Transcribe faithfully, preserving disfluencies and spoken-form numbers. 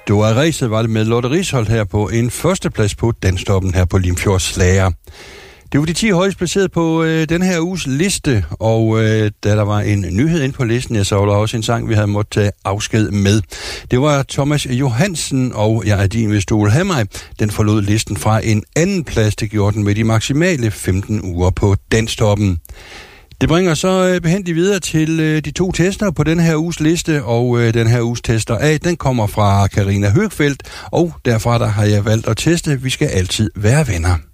Store Ræset var det med Lotte Risholt her på en førsteplads på Danstoppen her på Limfjords Slager. Det var de ti højst placeret på øh, den her uges liste, og øh, da der var en nyhed ind på listen, ja, så var der også en sang, vi havde måttet tage afsked med. Det var Thomas Johansen, og Jeg er din, hvis du vil have mig. Den forlod listen fra en anden plads, det gjorde den med de maksimale femten uger på Danstoppen. Det bringer så behændigt videre til de to tester på den her uges liste, og den her uges tester A, den kommer fra Karina Høgfeldt, og derfra der har jeg valgt at teste, vi skal altid være venner.